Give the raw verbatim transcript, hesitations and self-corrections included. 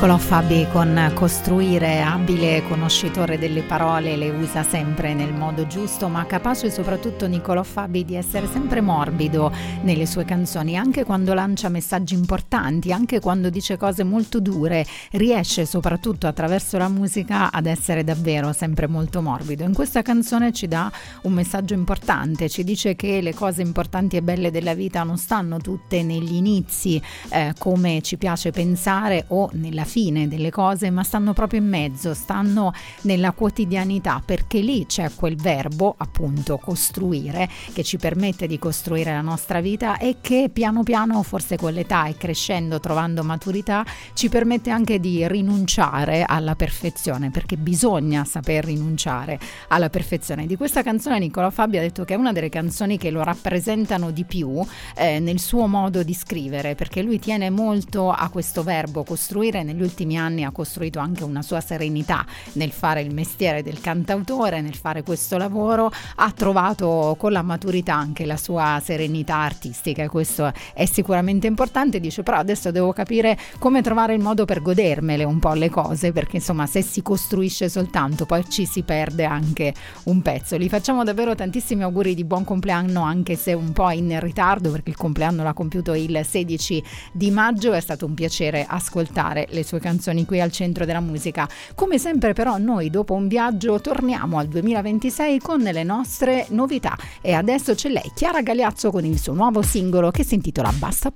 Niccolò Fabi con Costruire, abile conoscitore delle parole, le usa sempre nel modo giusto, ma capace soprattutto Niccolò Fabi di essere sempre morbido nelle sue canzoni, anche quando lancia messaggi importanti, anche quando dice cose molto dure, riesce soprattutto attraverso la musica ad essere davvero sempre molto morbido. In questa canzone ci dà un messaggio importante, ci dice che le cose importanti e belle della vita non stanno tutte negli inizi eh, come ci piace pensare o nella fine delle cose, ma stanno proprio in mezzo, stanno nella quotidianità, perché lì c'è quel verbo, appunto, costruire, che ci permette di costruire la nostra vita e che piano piano, forse con l'età e crescendo, trovando maturità, ci permette anche di rinunciare alla perfezione, perché bisogna saper rinunciare alla perfezione. Di questa canzone Niccolò Fabi ha detto che è una delle canzoni che lo rappresentano di più eh, nel suo modo di scrivere, perché lui tiene molto a questo verbo costruire. Negli ultimi anni ha costruito anche una sua serenità nel fare il mestiere del cantautore, nel fare questo lavoro, ha trovato con la maturità anche la sua serenità artistica e questo è sicuramente importante. Dice però adesso devo capire come trovare il modo per godermele un po' le cose, perché insomma se si costruisce soltanto poi ci si perde anche un pezzo. Gli facciamo davvero tantissimi auguri di buon compleanno, anche se un po' in ritardo, perché il compleanno l'ha compiuto il sedici di maggio. È stato un piacere ascoltare le sue canzoni qui al Centro della Musica. Come sempre però noi dopo un viaggio torniamo al duemilaventisei con le nostre novità e adesso c'è lei, Chiara Galeazzo, con il suo nuovo singolo che si intitola Basta